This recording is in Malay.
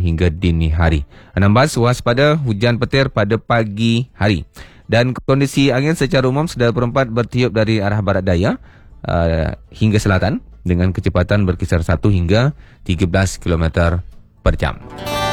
hingga dini hari. 16 waspada hujan petir pada pagi hari. Dan kondisi angin secara umum sedara perempat bertiup dari arah barat daya hingga selatan dengan kecepatan berkisar 1 hingga 13 km per jam.